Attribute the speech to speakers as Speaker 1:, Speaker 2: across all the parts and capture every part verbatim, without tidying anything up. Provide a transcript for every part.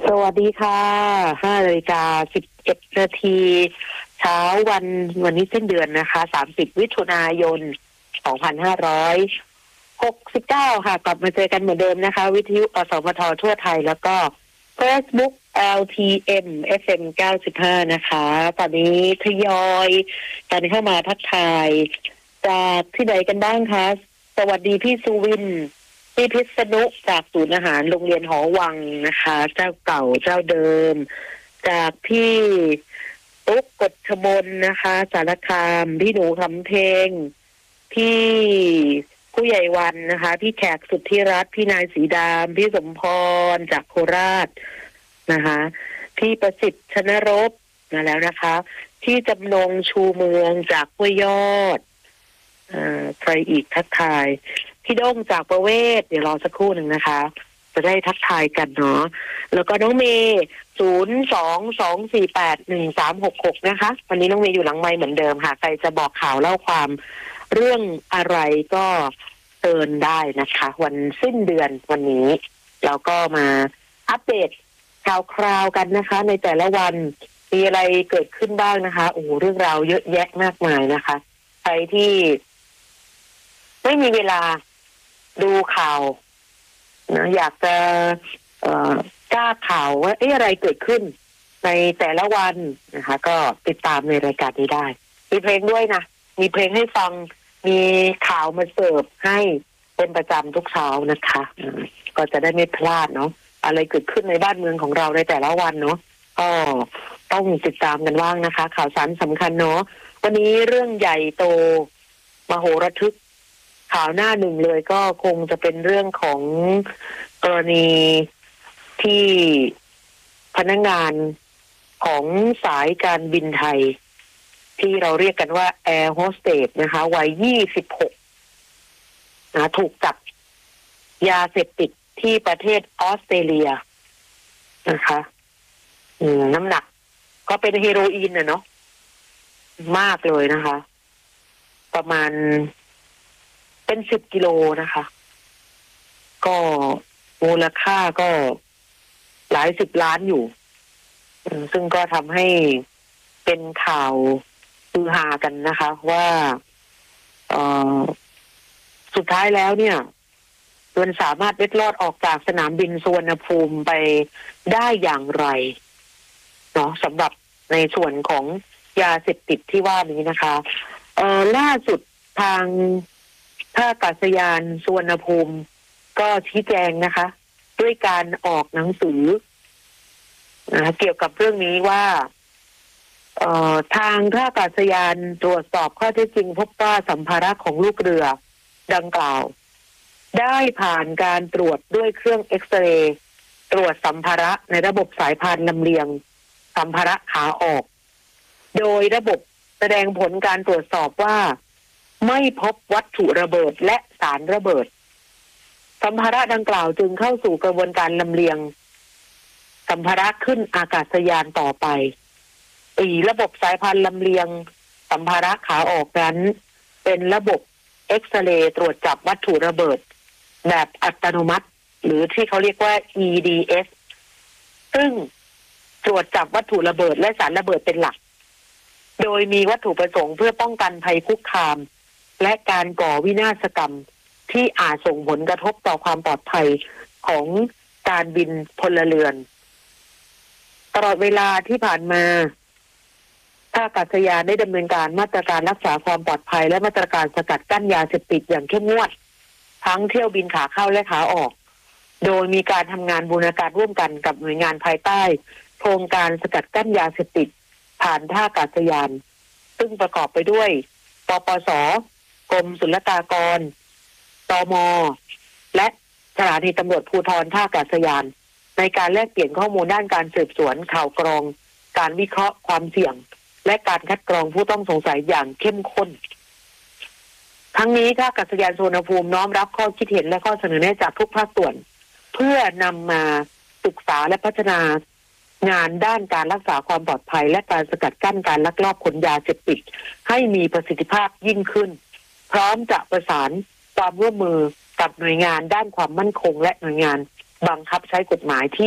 Speaker 1: สวัสดีค่ะห้านาฬิกาสิบเอ็ดนาทีเช้าวันวันนี้เส้นเดือนนะคะสามสิบมิถุนายนสองพันห้าร้อยหกสิบเก้าค่ะกลับมาเจอกันเหมือนเดิมนะคะวิทยุอสมททั่วไทยแล้วก็ Facebook แอล ที เอ็ม เอฟ เอ็ม เก้าสิบห้านะคะตอนนี้ทยอยกันเข้ามาทักทายจากที่ไหนกันบ้างคะสวัสดีพี่สุวินพี่พิษณุจากศูนย์อาหารโรงเรียนหอวังนะคะเจ้าเก่าเจ้าเดิมจากพี่ตุ๊กกฎชมนนะคะสารคามพี่หนูทำเพลงพี่ผู้ใหญ่วันนะคะพี่แขกสุทธิรัตน์พี่นายสีดามพี่สมพรจากโคราชนะคะพี่ประสิทธิ์ชนรบมาแล้วนะคะพี่จำนงชูเมืองจากห้วยยอดอ่าใครอีกทักทายพี่ด้งจากประเวศเดี๋ยวรอสักครู่หนึ่งนะคะจะได้ทักทายกันเนาะแล้วก็น้องเมย์ศูนย์สองสองสี่แปดหนึ่งสามหกหกนะคะวันนี้น้องเมย์อยู่หลังไมค์เหมือนเดิมค่ะใครจะบอกข่าวเล่าความเรื่องอะไรก็เชิญได้นะคะวันสิ้นเดือนวันนี้เราก็มาอัปเดตข่าวคราวกันนะคะในแต่ละวันมีอะไรเกิดขึ้นบ้างนะคะโอ้โหเรื่องราวเยอะแยะมากมายนะคะใครที่ไม่มีเวลาดูข่าวนะอยากจะเอ่อกล้าข่าวว่าเอ๊ะอะไรเกิดขึ้นในแต่ละวันนะคะก็ติดตามในรายการนี้ได้มีเพลงด้วยนะมีเพลงให้ฟังมีข่าวมาเสิร์ฟให้เป็นประจำทุกเช้านะคะก็จะได้ไม่พลาดเนาะอะไรเกิดขึ้นในบ้านเมืองของเราในแต่ละวันเนาะก็ต้องติดตามกันบ้างนะคะข่าวสารสำคัญเนาะวันนี้เรื่องใหญ่โตมโหระทึกข่าวหน้าหนึ่งเลยก็คงจะเป็นเรื่องของกรณีที่พนักงานของสายการบินไทยที่เราเรียกกันว่าแอร์โฮสเตสนะคะวัยยี่สิบหกนะถูกจับยาเสพติดที่ประเทศออสเตรเลียนะคะอืมน้ำหนักก็เป็นเฮโรอีนน่ะเนาะมากเลยนะคะประมาณเป็นสิบกิโลนะคะก็มูลค่าก็หลายสิบล้านอยู่ซึ่งก็ทำให้เป็นข่าวฮือฮากันนะคะว่าเอ่อสุดท้ายแล้วเนี่ยมันสามารถเล็ดลอดออกจากสนามบินสุวรรณภูมิไปได้อย่างไรเนาะสำหรับในส่วนของยาเสพติดที่ว่านี้นะคะเอ่อล่าสุดทางท่าอากาศยานสุวรรณภูมิก็ชี้แจงนะคะด้วยการออกหนังสือนะเกี่ยวกับเรื่องนี้ว่าเอ่อทางท่าอากาศยานตรวจสอบข้อเท็จจริงพบว่าสัมภาระของลูกเรือดังกล่าวได้ผ่านการตรวจด้วยเครื่องเอ็กซเรย์ตรวจสัมภาระในระบบสายพานลำเลียงสัมภาระขาออกโดยระบบแสดงผลการตรวจสอบว่าไม่พบวัตถุระเบิดและสารระเบิดสัมภาระดังกล่าวจึงเข้าสู่กระบวนการลำเลียงสัมภาระขึ้นอากาศยานต่อไปอีระบบสายพานลำเลียงสัมภาระขาออกนั้นเป็นระบบเอ็กซเรย์ตรวจจับวัตถุระเบิดแบบอัตโนมัติหรือที่เขาเรียกว่า อี ดี เอส ซึ่งตรวจจับวัตถุระเบิดและสารระเบิดเป็นหลักโดยมีวัตถุประสงค์เพื่อป้องกันภัยคุกคามและการก่อวินาศกรรมที่อาจส่งผลกระทบต่อความปลอดภัยของการบินพลเรือนตลอดเวลาที่ผ่านมาท่าอากาศยานได้ดำเนินการมาตรการรักษาความปลอดภัยและมาตรการสกัดกั้นยาเสพติดอย่างเข้มงวดทั้งเที่ยวบินขาเข้าและขาออกโดยมีการทำงานบูรณาการร่วมกันกับหน่วยงานภายใต้โครงการสกัดกั้นยาเสพติดผ่านท่าอากาศยานซึ่งประกอบไปด้วยปปส.กรมศุลกากรตม.และสถานีตำรวจภูธรท่าอากาศยานในการแลกเปลี่ยนข้อมูลด้านการสืบสวนข่าวกรองการวิเคราะห์ความเสี่ยงและการคัดกรองผู้ต้องสงสัยอย่างเข้มข้นทั้งนี้ท่าอากาศยานสุวรรณภูมิน้อมรับข้อคิดเห็นและข้อเสนอแนะจากทุกภาคส่วนเพื่อนำมาศึกษาและพัฒนางานด้านการรักษาความปลอดภัยและการสกัดกั้นการลักลอบขนยาเสพติดให้มีประสิทธิภาพยิ่งขึ้นพร้อมจะประสานความร่วมมือกับหน่วยงานด้านความมั่นคงและหน่วยงานบังคับใช้กฎหมายที่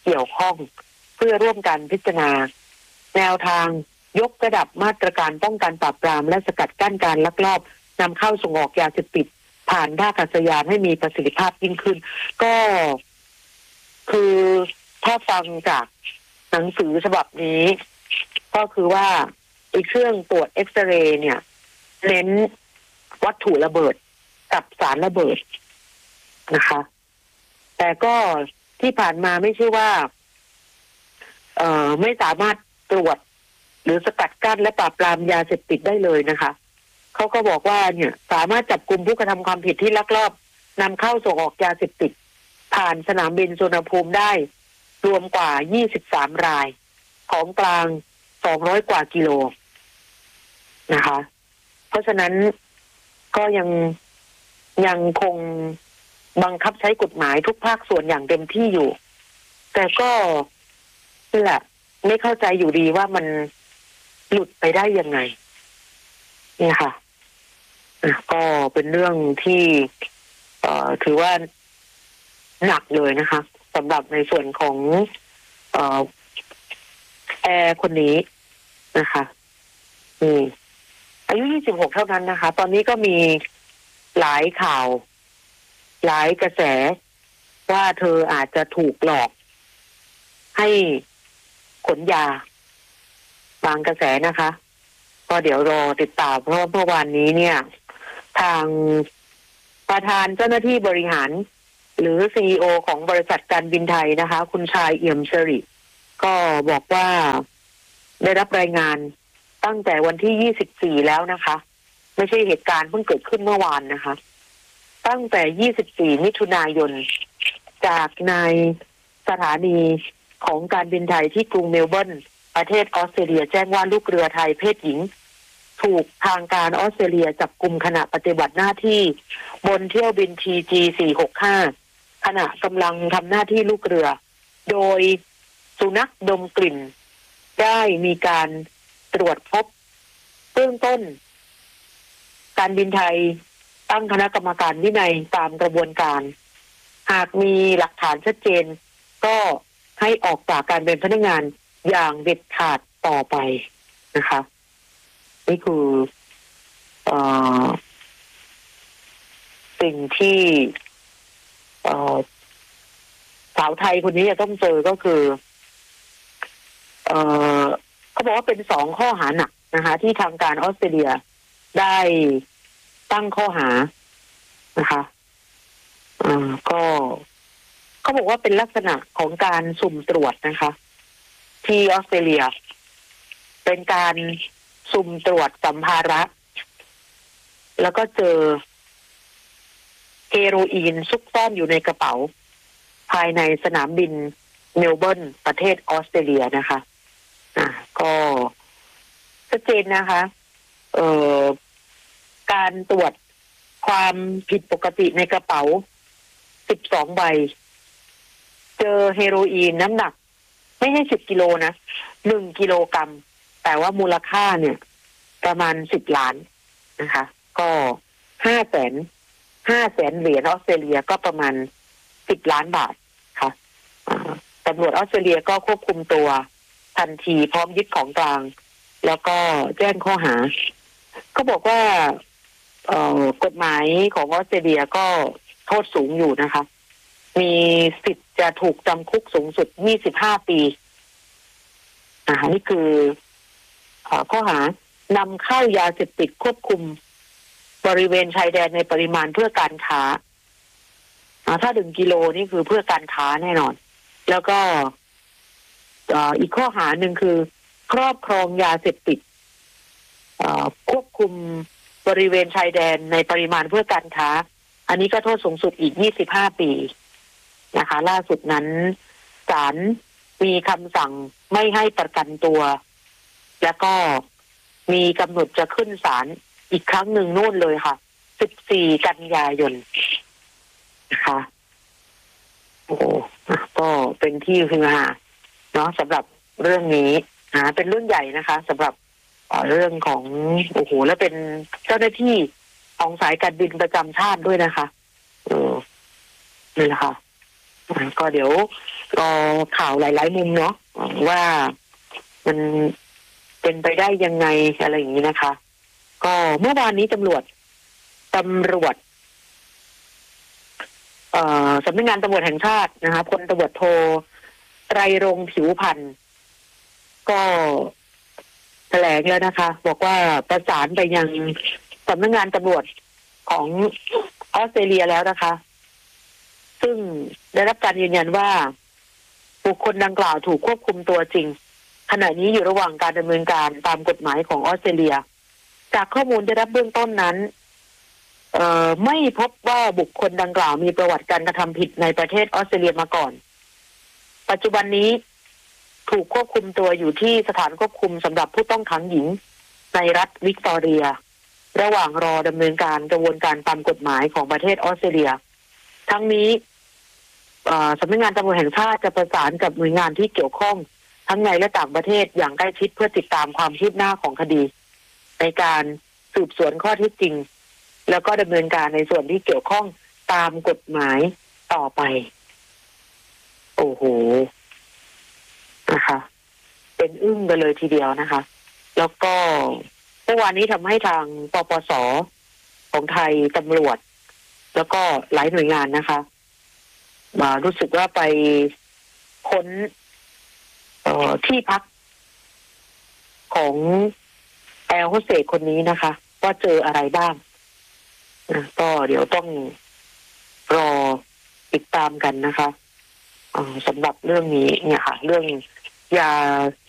Speaker 1: เกี่ยวข้องเพื่อร่วมกันพิจารณาแนวทางยกระดับมาตรการป้องกันปราบปรามและสกัดกั้นการลักลอบนำเข้าส่งออกยาเสพติดผ่านท่าอากาศยานให้มีประสิทธิภาพยิ่งขึ้นก็คือถ้าฟังจากหนังสือฉบับนี้ก็คือว่าไอ้เครื่องตรวจเอ็กซเรย์เนี่ยเน้นวัตถุระเบิดกับสารระเบิดนะคะแต่ก็ที่ผ่านมาไม่ใช่ว่าเอ่อไม่สามารถตรวจหรือสกัดกั้นและปราบปรามยาเสพติดได้เลยนะคะเขาก็บอกว่าเนี่ยสามารถจับกุมผู้กระทำความผิดที่ลักลอบนำเข้าส่งออกยาเสพติดผ่านสนามบินสุวรรณภูมิได้รวมกว่ายี่สิบสามรายของกลางสองร้อยกว่ากิโลนะคะเพราะฉะนั้นก็ยังยังคงบังคับใช้กฎหมายทุกภาคส่วนอย่างเต็มที่อยู่แต่ก็นี่แหละไม่เข้าใจอยู่ดีว่ามันหลุดไปได้ยังไงเนี่ยค่ะก็เป็นเรื่องที่เอ่อถือว่าหนักเลยนะคะสำหรับในส่วนของเอ่อแอร์คนนี้นะคะนี่อายุยี่สิบหกเท่านั้นนะคะตอนนี้ก็มีหลายข่าวหลายกระแสว่าเธออาจจะถูกหลอกให้ขนยาบางกระแสนะคะก็เดี๋ยวรอติดตามเพราะเมื่อวานนี้เนี่ยทางประธานเจ้าหน้าที่บริหารหรือ ซี อี โอ ของบริษัทการบินไทยนะคะคุณชายเอี่ยมสิริก็บอกว่าได้รับรายงานตั้งแต่วันที่ยี่สิบสี่แล้วนะคะไม่ใช่เหตุการณ์เพิ่งเกิดขึ้นเมื่อวานนะคะตั้งแต่ยี่สิบสี่มิถุนายนจากในสถานีของการบินไทยที่กรุงเมลเบิร์นประเทศออสเตรเลียแจ้งว่าลูกเรือไทยเพศหญิงถูกทางการออสเตรเลียจับกุมขณะปฏิบัติหน้าที่บนเที่ยวบิน ที จี สี่หกห้า ขณะกำลังทำหน้าที่ลูกเรือโดยสุนัขดมกลิ่นได้มีการตรวจพบเบื้องต้นการบินไทยตั้งคณะกรรมการวินัยตามกระบวนการหากมีหลักฐานชัดเจนก็ให้ออกจากการเป็นพนักงานอย่างเด็ดขาดต่อไปนะคะนี่คือเอ่อสิ่งที่เอ่อสาวไทยคนนี้จะต้องเจอก็คือเอ่อเขาบอกว่าเป็นสองข้อหาหนักนะคะที่ทางการออสเตรเลียได้ตั้งข้อหานะคะอ่าก็เขาบอกว่าเป็นลักษณะของการสุ่มตรวจนะคะที่ออสเตรเลียเป็นการสุ่มตรวจสัมภาระแล้วก็เจอเฮโรอีนซุกซ่อนอยู่ในกระเป๋าภายในสนามบินเมลเบิร์นประเทศออสเตรเลียนะคะอ่าก็ชัดเจนนะคะเอ่อการตรวจความผิดปกติในกระเป๋าสิบสองใบเจอเฮโรอีนน้ำหนักไม่ใช่สิบกิโลนะหนึ่งกิโลกรัมแต่ว่ามูลค่าเนี่ยประมาณสิบล้านนะคะก็ห้าแสนห้าแสนเหรียญออสเตรเลียก็ประมาณสิบล้านบาทค่ะตำรวจออสเตรเลียก็ควบคุมตัวทันทีพร้อมยึดของกลางแล้วก็แจ้งข้อหาก็บอกว่าเอ่อกฎหมายของออสเตรเลียก็โทษสูงอยู่นะคะมีสิทธิ์จะถูกจำคุกสูงสุดยี่สิบห้าปีอ่านี่คือข้อหานำเข้ายาเสพติดควบคุมบริเวณชายแดนในปริมาณเพื่อการค้าถ้าหนึ่งกิโลนี่คือเพื่อการค้าแน่นอนแล้วก็อีกข้อหาหนึ่งคือครอบครองยาเสพติดควบคุมบริเวณชายแดนในปริมาณเพื่อการค้าอันนี้ก็โทษสูงสุดอีกยี่สิบห้าปีนะคะล่าสุดนั้นศาลมีคำสั่งไม่ให้ประกันตัวแล้วก็มีกำหนดจะขึ้นศาลอีกครั้งหนึ่งนู่นเลยค่ะสิบสี่กันยายนนะคะโอ้ก็เป็นที่ฮือฮาเนาะสำหรับเรื่องนี้นะเป็นเรื่องใหญ่นะคะสำหรับเรื่องของโอ้โหแล้วเป็นเจ้าหน้าที่ของสายการบินประจำชาติด้วยนะคะเออนี่แหละค่ะก็เดี๋ยวก็ข่าวหลายๆมุมเนาะว่ามันเป็นไปได้ยังไงอะไรอย่างนี้นะคะก็เมื่อวานนี้ตำรวจตำรวจเอ่อสำนักงานตำรวจแห่งชาตินะคะพลตำรวจโทไตรรงค์ผิวพันธ์ก็แถลงแล้วนะคะบอกว่าประสานไปยังสำนักงานตำรวจของออสเตรเลียแล้วนะคะซึ่งได้รับการยืนยันว่าบุคคลดังกล่าวถูกควบคุมตัวจริงขณะนี้อยู่ระหว่างการดำเนินการตามกฎหมายของออสเตรเลียจากข้อมูลได้รับเบื้องต้นนั้นเอ่อไม่พบว่าบุคคลดังกล่าวมีประวัติการกระทำผิดในประเทศออสเตรเลียมาก่อนปัจจุบันนี้ถูกควบคุมตัวอยู่ที่สถานควบคุมสำหรับผู้ต้องขังหญิงในรัฐวิกตอเรียระหว่างรอดำเนินการกระบวนการตามกฎหมายของประเทศออสเตรเลียทั้งนี้สำนักงานตำรวจแห่งชาติจะประสานกับหน่วยงานที่เกี่ยวข้องทั้งในและต่างประเทศอย่างใกล้ชิดเพื่อติดตามความคืบหน้าของคดีในการสืบสวนข้อเท็จจริงแล้วก็ดำเนินการในส่วนที่เกี่ยวข้องตามกฎหมายต่อไปโอ้โหนะคะเป็นอึ้งกันเลยทีเดียวนะคะแล้วก็เมื่อวานนี้ทำให้ทางปปส.ของไทยตำรวจแล้วก็หลายหน่วยงานนะคะมารู้สึกว่าไปค้นเอ่อที่พักของแอร์โฮสเตสคนนี้นะคะว่าเจออะไรบ้างนะก็เดี๋ยวต้องรอติดตามกันนะคะสำหรับเรื่องนี้เนี่ยค่ะเรื่องยา